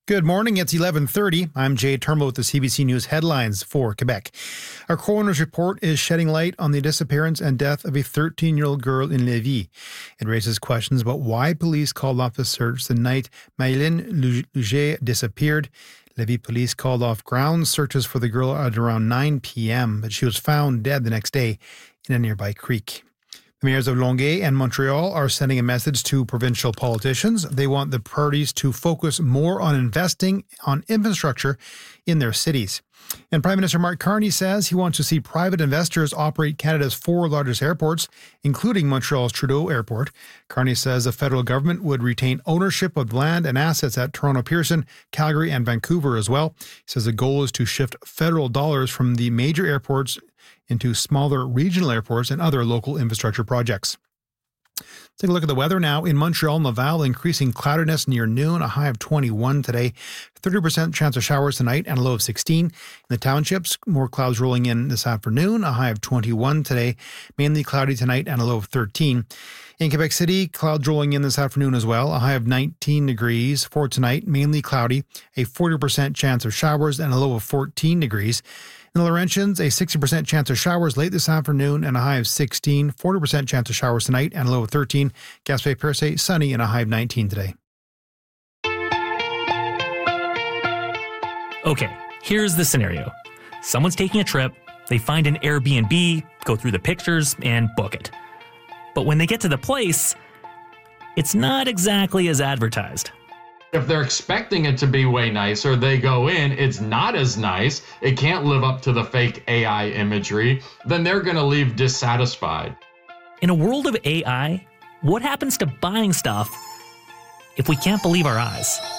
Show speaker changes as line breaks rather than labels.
Good morning, it's 11:30. I'm Jay Turnbull with the CBC News headlines for Quebec. A coroner's report is shedding light on the disappearance and death of a 13-year-old girl in Lévis. It raises questions about why police called off the search the night Maëlyn Luget disappeared. Lévis police called off ground searches for the girl at around 9 p.m., but she was found dead the next day in a nearby creek. The mayors of Longueuil and Montreal are sending a message to provincial politicians. They want the parties to focus more on investing on infrastructure in their cities. And Prime Minister Mark Carney says he wants to see private investors operate Canada's 4 largest airports, including Montreal's Trudeau Airport. Carney says the federal government would retain ownership of land and assets at Toronto Pearson, Calgary and Vancouver as well. He says the goal is to shift federal dollars from the major airports into smaller regional airports and other local infrastructure projects. Take a look at the weather now. In Montreal and Laval, increasing cloudiness near noon, a high of 21 today. 30% chance of showers tonight and a low of 16. In the townships, more clouds rolling in this afternoon, a high of 21 today. Mainly cloudy tonight and a low of 13. In Quebec City, clouds rolling in this afternoon as well, a high of 19 degrees for tonight, mainly cloudy. A 40% chance of showers and a low of 14 degrees. In the Laurentians, a 60% chance of showers late this afternoon and a high of 16, 40% chance of showers tonight and a low of 13. Gaspé-Percé, sunny and a high of 19 today.
Okay, here's the scenario. Someone's taking a trip, they find an Airbnb, go through the pictures, and book it. But when they get to the place, it's not exactly as advertised.
If they're expecting it to be way nicer, they go in, it's not as nice, it can't live up to the fake AI imagery, then they're going to leave dissatisfied.
In a world of AI, what happens to buying stuff if we can't believe our eyes?